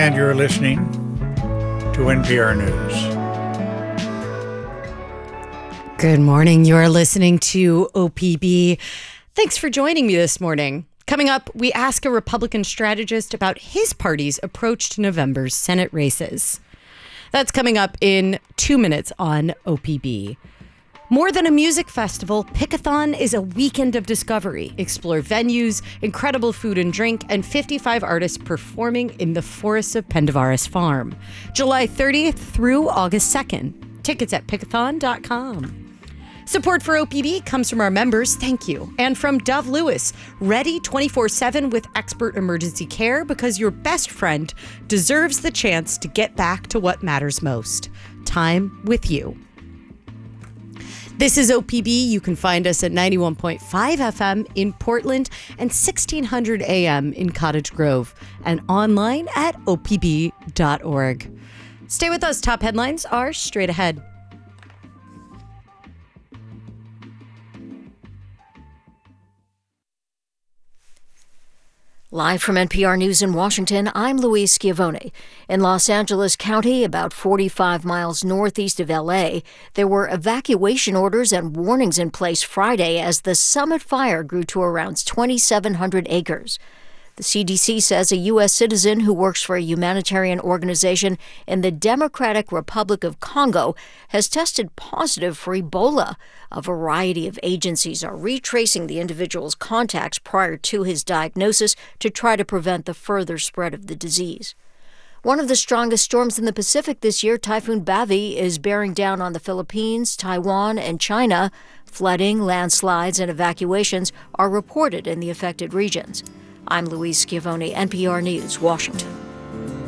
And you're listening to NPR News. Good morning. You're listening to OPB. Thanks for joining me this morning. Coming up, we ask a Republican strategist about his party's approach to November's Senate races. That's coming up in 2 minutes on OPB. More than a music festival, Pickathon is a weekend of discovery. Explore venues, incredible food and drink, and 55 artists performing in the forests of Pendaviris Farm. July 30th through August 2nd. Tickets at pickathon.com. Support for OPB comes from our members, thank you, and from Dove Lewis, ready 24/7 with expert emergency care because your best friend deserves the chance to get back to what matters most, time with you. This is OPB. You can find us at 91.5 FM in Portland and 1600 AM in Cottage Grove and online at opb.org. Stay with us. Top headlines are straight ahead. Live from NPR News in Washington, I'm Louise Schiavone. In Los Angeles County, about 45 miles northeast of L.A., there were evacuation orders and warnings in place Friday as the Summit fire grew to around 2,700 acres. The CDC says a U.S. citizen who works for a humanitarian organization in the Democratic Republic of Congo has tested positive for Ebola. A variety of agencies are retracing the individual's contacts prior to his diagnosis to try to prevent the further spread of the disease. One of the strongest storms in the Pacific this year, Typhoon Bavi, is bearing down on the Philippines, Taiwan, and China. Flooding, landslides, and evacuations are reported in the affected regions. I'm Louise Schiavone, NPR News, Washington.